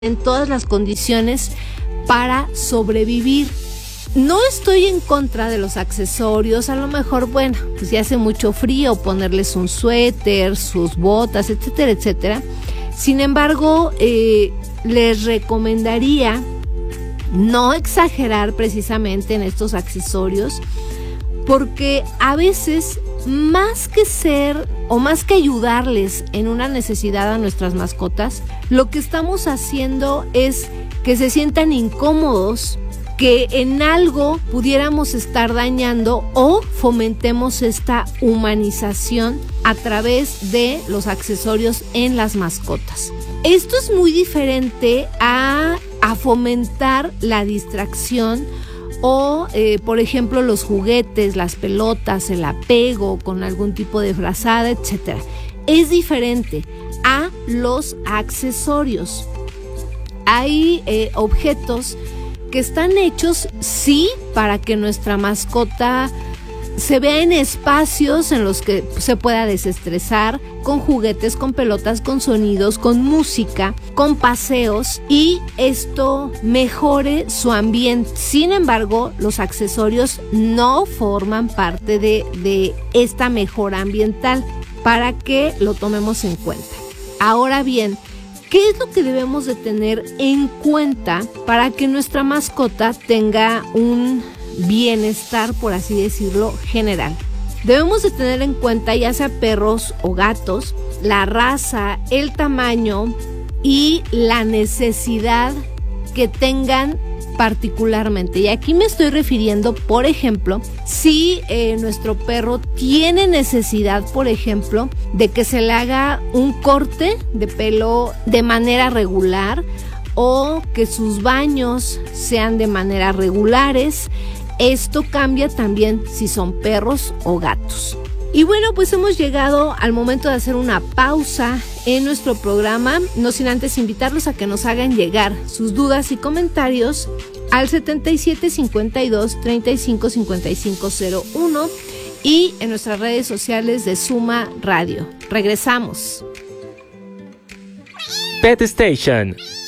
en todas las condiciones para sobrevivir. No estoy en contra de los accesorios, a lo mejor, bueno, pues si hace mucho frío, ponerles un suéter, sus botas, etcétera, etcétera. Sin embargo, les recomendaría no exagerar precisamente en estos accesorios, porque a veces, más que ser o más que ayudarles en una necesidad a nuestras mascotas, lo que estamos haciendo es que se sientan incómodos, que en algo pudiéramos estar dañando o fomentemos esta humanización a través de los accesorios en las mascotas. Esto es muy diferente a fomentar la distracción o, por ejemplo, los juguetes, las pelotas, el apego con algún tipo de frazada, etc. Es diferente a los accesorios. Hay objetos que están hechos, sí, para que nuestra mascota se vea en espacios en los que se pueda desestresar, con juguetes, con pelotas, con sonidos, con música, con paseos, y esto mejore su ambiente. Sin embargo, los accesorios no forman parte de esta mejora ambiental, para que lo tomemos en cuenta. Ahora bien, ¿qué es lo que debemos de tener en cuenta para que nuestra mascota tenga un bienestar, por así decirlo, general? Debemos de tener en cuenta, ya sea perros o gatos, la raza, el tamaño y la necesidad que tengan particularmente. Y aquí me estoy refiriendo, por ejemplo, si nuestro perro tiene necesidad, por ejemplo, de que se le haga un corte de pelo de manera regular, o que sus baños sean de manera regulares. Esto cambia también si son perros o gatos. Y bueno, pues hemos llegado al momento de hacer una pausa en nuestro programa, no sin antes invitarlos a que nos hagan llegar sus dudas y comentarios al 7752-355501 y en nuestras redes sociales de Suma Radio. Regresamos. Pet Station.